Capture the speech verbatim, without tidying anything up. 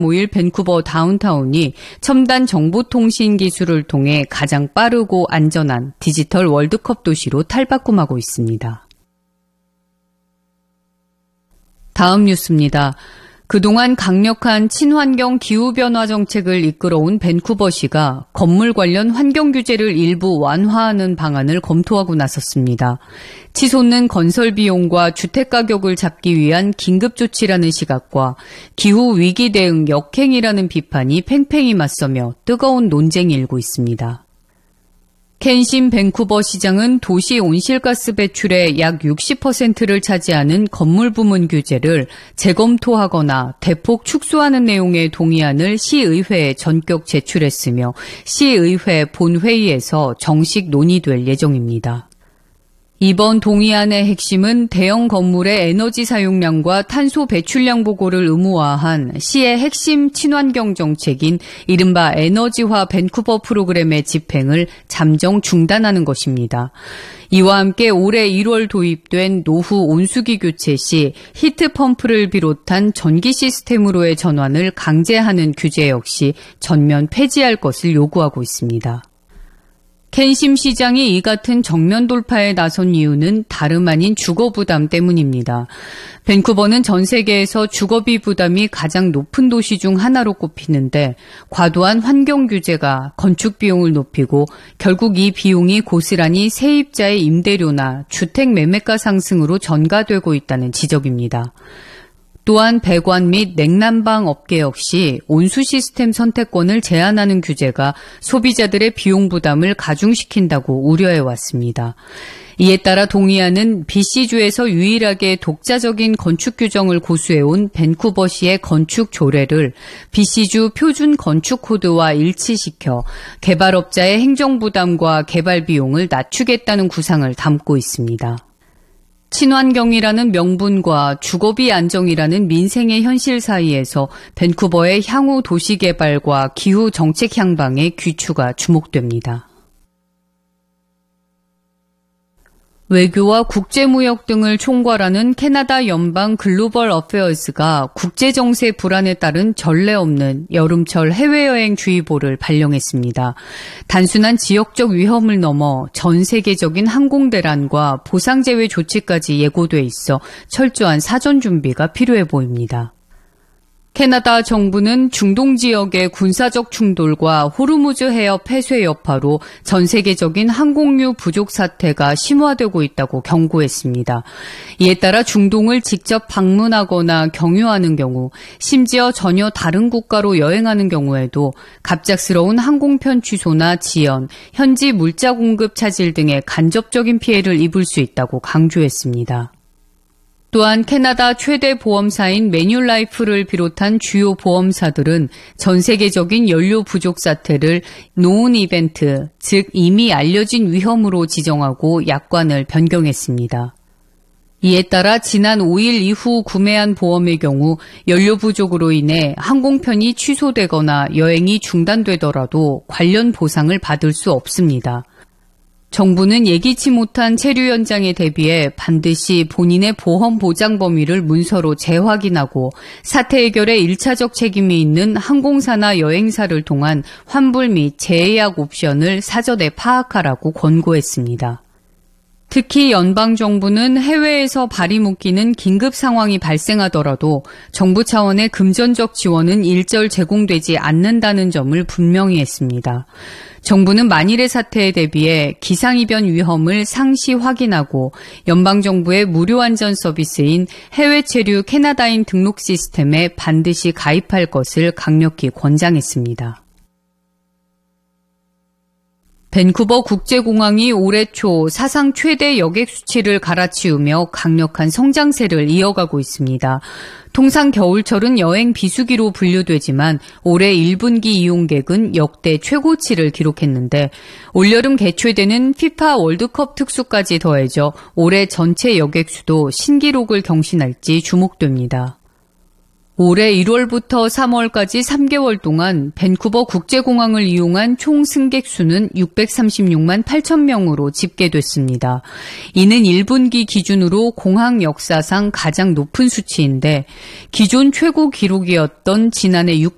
오일 밴쿠버 다운타운이 첨단 정보통신 기술을 통해 가장 빠르고 안전한 디지털 월드컵 도시로 탈바꿈하고 있습니다. 다음 뉴스입니다. 그동안 강력한 친환경 기후변화 정책을 이끌어온 밴쿠버시가 건물 관련 환경 규제를 일부 완화하는 방안을 검토하고 나섰습니다. 치솟는 건설 비용과 주택 가격을 잡기 위한 긴급 조치라는 시각과 기후 위기 대응 역행이라는 비판이 팽팽히 맞서며 뜨거운 논쟁이 일고 있습니다. 켄신 밴쿠버 시장은 도시 온실가스 배출의 약 육십 퍼센트를 차지하는 건물 부문 규제를 재검토하거나 대폭 축소하는 내용의 동의안을 시의회에 전격 제출했으며 시의회 본회의에서 정식 논의될 예정입니다. 이번 동의안의 핵심은 대형 건물의 에너지 사용량과 탄소 배출량 보고를 의무화한 시의 핵심 친환경 정책인 이른바 에너지화 밴쿠버 프로그램의 집행을 잠정 중단하는 것입니다. 이와 함께 올해 일월 도입된 노후 온수기 교체 시 히트펌프를 비롯한 전기 시스템으로의 전환을 강제하는 규제 역시 전면 폐지할 것을 요구하고 있습니다. 켄심 시장이 이 같은 정면 돌파에 나선 이유는 다름 아닌 주거 부담 때문입니다. 밴쿠버는 전 세계에서 주거비 부담이 가장 높은 도시 중 하나로 꼽히는데 과도한 환경 규제가 건축 비용을 높이고 결국 이 비용이 고스란히 세입자의 임대료나 주택 매매가 상승으로 전가되고 있다는 지적입니다. 또한 배관 및 냉난방 업계 역시 온수 시스템 선택권을 제한하는 규제가 소비자들의 비용 부담을 가중시킨다고 우려해왔습니다. 이에 따라 동의안은 비씨주에서 유일하게 독자적인 건축 규정을 고수해온 밴쿠버시의 건축 조례를 비씨주 표준 건축 코드와 일치시켜 개발업자의 행정부담과 개발 비용을 낮추겠다는 구상을 담고 있습니다. 친환경이라는 명분과 주거비 안정이라는 민생의 현실 사이에서 밴쿠버의 향후 도시개발과 기후 정책 향방의 귀추가 주목됩니다. 외교와 국제무역 등을 총괄하는 캐나다 연방 글로벌 어페어스가 국제정세 불안에 따른 전례 없는 여름철 해외여행 주의보를 발령했습니다. 단순한 지역적 위험을 넘어 전 세계적인 항공대란과 보상제외 조치까지 예고돼 있어 철저한 사전 준비가 필요해 보입니다. 캐나다 정부는 중동 지역의 군사적 충돌과 호르무즈 해협 폐쇄 여파로 전 세계적인 항공유 부족 사태가 심화되고 있다고 경고했습니다. 이에 따라 중동을 직접 방문하거나 경유하는 경우, 심지어 전혀 다른 국가로 여행하는 경우에도 갑작스러운 항공편 취소나 지연, 현지 물자 공급 차질 등의 간접적인 피해를 입을 수 있다고 강조했습니다. 또한 캐나다 최대 보험사인 매뉴라이프를 비롯한 주요 보험사들은 전 세계적인 연료 부족 사태를 노운 이벤트, 즉 이미 알려진 위험으로 지정하고 약관을 변경했습니다. 이에 따라 지난 오 일 이후 구매한 보험의 경우 연료 부족으로 인해 항공편이 취소되거나 여행이 중단되더라도 관련 보상을 받을 수 없습니다. 정부는 예기치 못한 체류 현장에 대비해 반드시 본인의 보험 보장 범위를 문서로 재확인하고 사태 해결에 일차적 책임이 있는 항공사나 여행사를 통한 환불 및 재예약 옵션을 사전에 파악하라고 권고했습니다. 특히 연방정부는 해외에서 발이 묶이는 긴급 상황이 발생하더라도 정부 차원의 금전적 지원은 일절 제공되지 않는다는 점을 분명히 했습니다. 정부는 만일의 사태에 대비해 기상이변 위험을 상시 확인하고 연방정부의 무료 안전 서비스인 해외 체류 캐나다인 등록 시스템에 반드시 가입할 것을 강력히 권장했습니다. 밴쿠버 국제공항이 올해 초 사상 최대 여객 수치를 갈아치우며 강력한 성장세를 이어가고 있습니다. 통상 겨울철은 여행 비수기로 분류되지만 올해 일 분기 이용객은 역대 최고치를 기록했는데 올여름 개최되는 피파 월드컵 특수까지 더해져 올해 전체 여객 수도 신기록을 경신할지 주목됩니다. 올해 일월부터 삼월까지 삼 개월 동안 밴쿠버 국제공항을 이용한 총 승객 수는 육백삼십육만 팔천 명으로 집계됐습니다. 이는 일 분기 기준으로 공항 역사상 가장 높은 수치인데 기존 최고 기록이었던 지난해 육